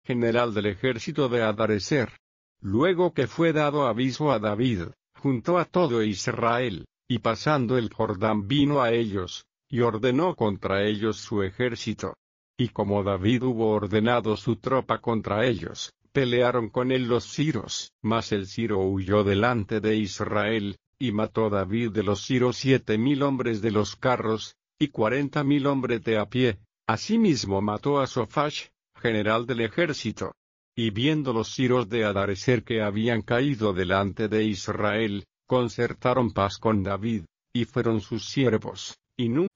general del ejército de Hadarezer. Luego que fue dado aviso a David, juntó a todo Israel, y pasando el Jordán vino a ellos, y ordenó contra ellos su ejército. Y como David hubo ordenado su tropa contra ellos, pelearon con él los siros, mas el Siro huyó delante de Israel, y mató David de los siros 7,000 hombres de los carros, y 40,000 hombres de a pie. Asimismo mató a Sofash, general del ejército. Y viendo los siros de Hadarezer que habían caído delante de Israel, concertaron paz con David, y fueron sus siervos, y nunca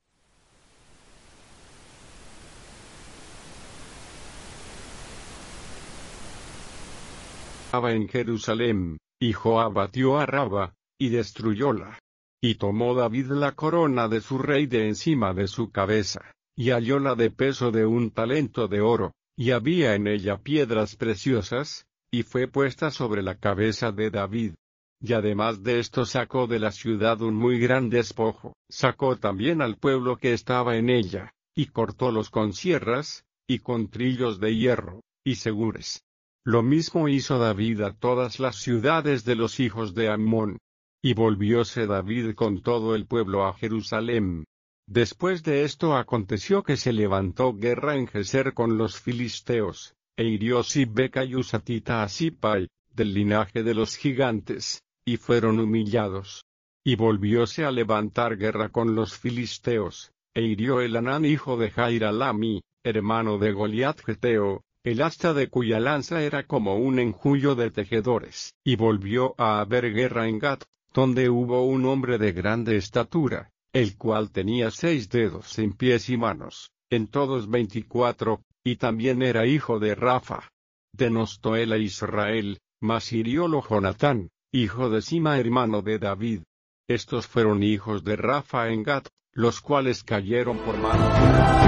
en Jerusalén, y Joab batió a Raba, y destruyóla. Y tomó David la corona de su rey de encima de su cabeza, y hallóla de peso de 1 talento de oro, y había en ella piedras preciosas, y fue puesta sobre la cabeza de David. Y además de esto sacó de la ciudad un muy gran despojo, sacó también al pueblo que estaba en ella, y cortólos con sierras, y con trillos de hierro, y segures. Lo mismo hizo David a todas las ciudades de los hijos de Amón. Y volvióse David con todo el pueblo a Jerusalén. Después de esto aconteció que se levantó guerra en Geser con los filisteos, e hirió Sibbeca y Usatita a Sipai, del linaje de los gigantes, y fueron humillados. Y volvióse a levantar guerra con los filisteos, e hirió Elhanán hijo de Jair-Alami, hermano de Goliat geteo, el asta de cuya lanza era como un enjullo de tejedores. Y volvió a haber guerra en Gat, donde hubo un hombre de grande estatura, el cual tenía 6 dedos en pies y manos, en todos 24, y también era hijo de Rafa. Denostó él a Israel, mas hiriólo Jonatán, hijo de Sima hermano de David. Estos fueron hijos de Rafa en Gat, los cuales cayeron por mano de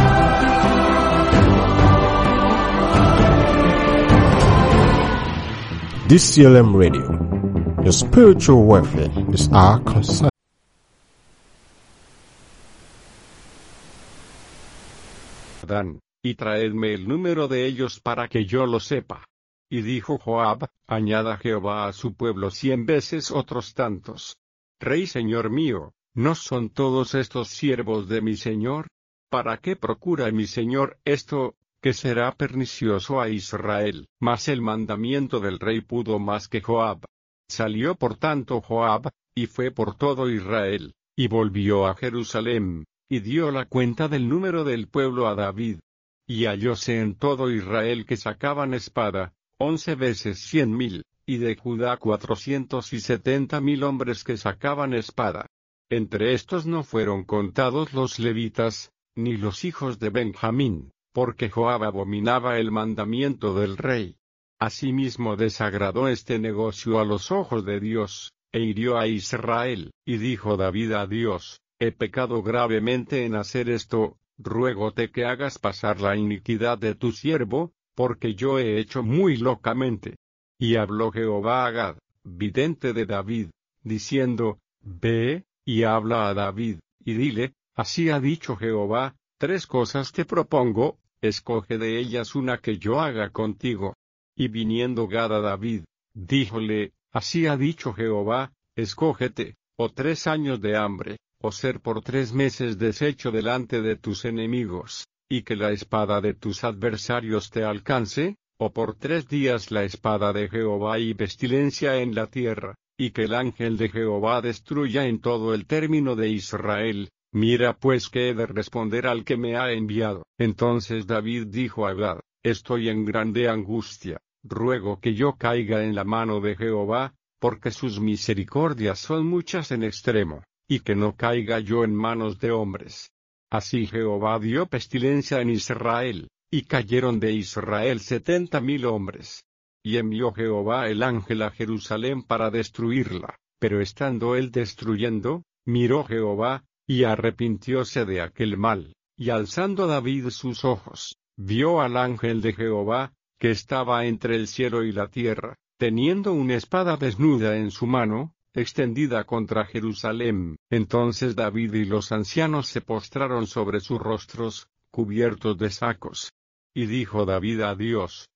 DCLM Radio. Your spiritual welfare is our concern. Y traedme el número de ellos para que yo lo sepa. Y dijo Joab, añada Jehová a su pueblo 100 veces otros tantos. Rey señor mío, ¿no son todos estos siervos de mi señor? ¿Para qué procura mi señor esto, que será pernicioso a Israel? Mas el mandamiento del rey pudo más que Joab. Salió por tanto Joab, y fue por todo Israel, y volvió a Jerusalén, y dio la cuenta del número del pueblo a David. Y hallóse en todo Israel que sacaban espada, 11 veces 100,000, y de Judá 470,000 hombres que sacaban espada. Entre estos no fueron contados los levitas, ni los hijos de Benjamín, porque Joab abominaba el mandamiento del rey. Asimismo desagradó este negocio a los ojos de Dios, e hirió a Israel, y dijo David a Dios, he pecado gravemente en hacer esto, ruégote que hagas pasar la iniquidad de tu siervo, porque yo he hecho muy locamente. Y habló Jehová a Gad, vidente de David, diciendo, ve, y habla a David, y dile, así ha dicho Jehová, 3 cosas te propongo, escoge de ellas una que yo haga contigo. Y viniendo Gad a David, díjole, así ha dicho Jehová, escógete, o 3 años de hambre, o ser por 3 meses deshecho delante de tus enemigos, y que la espada de tus adversarios te alcance, o por 3 días la espada de Jehová y pestilencia en la tierra, y que el ángel de Jehová destruya en todo el término de Israel. Mira pues que he de responder al que me ha enviado. Entonces David dijo a Gad, estoy en grande angustia, ruego que yo caiga en la mano de Jehová, porque sus misericordias son muchas en extremo, y que no caiga yo en manos de hombres. Así Jehová dio pestilencia en Israel, y cayeron de Israel 70,000 hombres. Y envió Jehová el ángel a Jerusalén para destruirla, pero estando él destruyendo, miró Jehová, y arrepintióse de aquel mal, y alzando David sus ojos, vio al ángel de Jehová, que estaba entre el cielo y la tierra, teniendo una espada desnuda en su mano, extendida contra Jerusalén. Entonces David y los ancianos se postraron sobre sus rostros, cubiertos de sacos. Y dijo David a Dios,